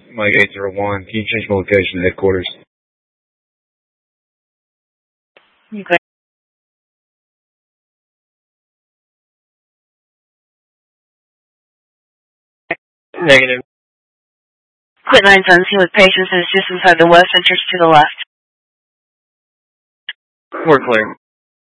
Mike 801. Can you change my location to headquarters? Okay. Negative. Quit 917 with patients and it's just inside the west entrance to the left. We're clear.